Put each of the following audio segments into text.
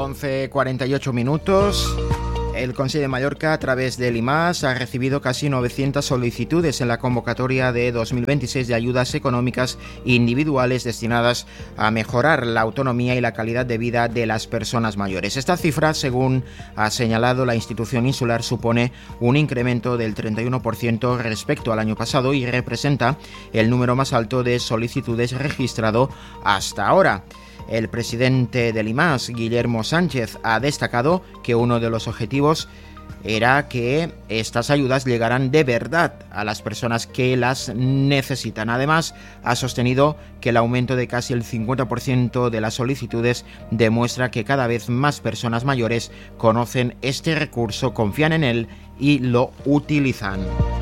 11:48. El Consell de Mallorca, a través del IMAS, ha recibido casi 900 solicitudes en la convocatoria de 2026 de ayudas económicas individuales destinadas a mejorar la autonomía y la calidad de vida de las personas mayores. Esta cifra, según ha señalado la institución insular, supone un incremento del 31% respecto al año pasado y representa el número más alto de solicitudes registrado hasta ahora. El presidente del IMAS, Guillermo Sánchez, ha destacado que uno de los objetivos era que estas ayudas llegaran de verdad a las personas que las necesitan. Además, ha sostenido que el aumento de casi el 50% de las solicitudes demuestra que cada vez más personas mayores conocen este recurso, confían en él y lo utilizan.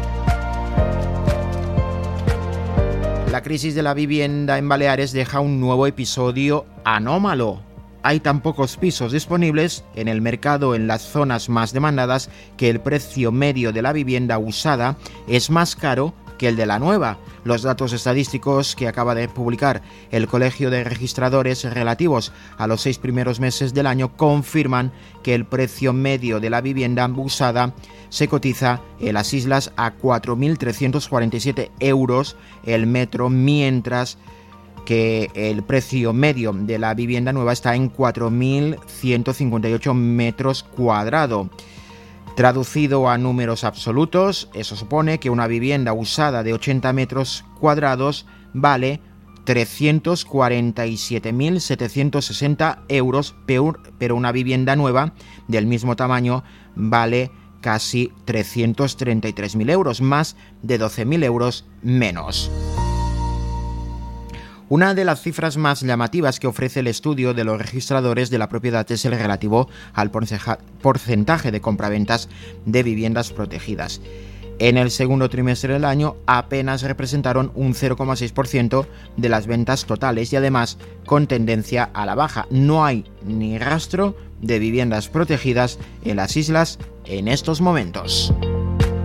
La crisis de la vivienda en Baleares deja un nuevo episodio anómalo. Hay tan pocos pisos disponibles en el mercado en las zonas más demandadas que el precio medio de la vivienda usada es más caro que el de la nueva. Los datos estadísticos que acaba de publicar el Colegio de Registradores relativos a los 6 primeros meses del año confirman que el precio medio de la vivienda usada se cotiza en las islas a 4.347 euros el metro, mientras que el precio medio de la vivienda nueva está en 4.158 metros cuadrados. Traducido a números absolutos, eso supone que una vivienda usada de 80 metros cuadrados vale 347.760 euros, pero una vivienda nueva del mismo tamaño vale casi 333.000 euros, más de 12.000 euros menos. Una de las cifras más llamativas que ofrece el estudio de los registradores de la propiedad es el relativo al porcentaje de compraventas de viviendas protegidas. En el segundo trimestre del año apenas representaron un 0,6% de las ventas totales y además con tendencia a la baja. No hay ni rastro de viviendas protegidas en las islas en estos momentos.